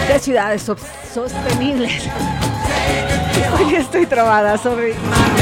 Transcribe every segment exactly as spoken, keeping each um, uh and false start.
de ciudades so- sostenibles. Hoy estoy trabada, sorry.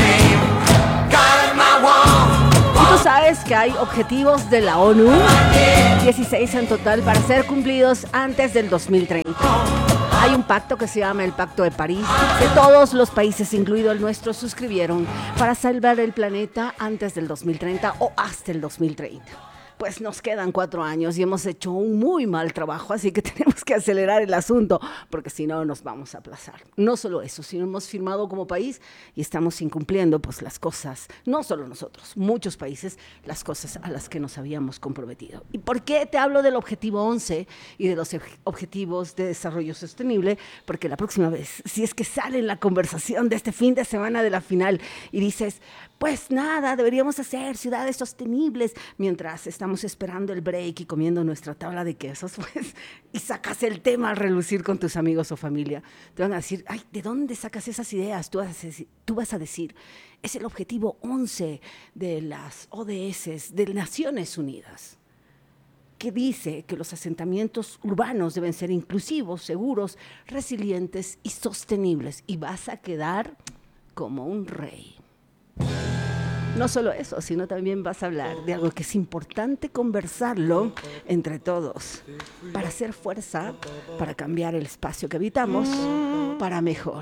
Y tú sabes que hay objetivos de la ONU, dieciséis en total, para ser cumplidos antes del dos mil treinta. Hay un pacto que se llama el Pacto de París, que todos los países, incluido el nuestro, suscribieron para salvar el planeta antes del dos mil treinta o hasta el dos mil treinta. Pues nos quedan cuatro años y hemos hecho un muy mal trabajo, así que tenemos que acelerar el asunto, porque si no nos vamos a aplazar. No solo eso, sino hemos firmado como país y estamos incumpliendo pues las cosas, no solo nosotros, muchos países, las cosas a las que nos habíamos comprometido. ¿Y por qué te hablo del objetivo once y de los objetivos de desarrollo sostenible? Porque la próxima vez, si es que sale en la conversación de este fin de semana de la final y dices, pues nada, deberíamos hacer ciudades sostenibles mientras estamos esperando el break y comiendo nuestra tabla de quesos, pues, y sacas el tema a relucir con tus amigos o familia. Te van a decir, ay, ¿de dónde sacas esas ideas? Tú vas a decir, tú vas a decir es el objetivo once de las O D S, de Naciones Unidas, que dice que los asentamientos urbanos deben ser inclusivos, seguros, resilientes y sostenibles. Y vas a quedar como un rey. No solo eso, sino también vas a hablar de algo que es importante conversarlo entre todos para hacer fuerza, para cambiar el espacio que habitamos, para mejor.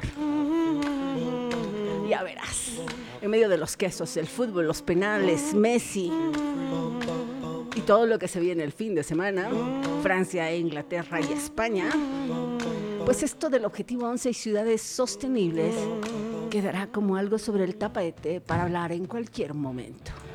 Ya verás, en medio de los quesos, el fútbol, los penales, Messi y todo lo que se viene el fin de semana, Francia, Inglaterra y España, pues esto del objetivo once y ciudades sostenibles quedará como algo sobre el tapete para hablar en cualquier momento.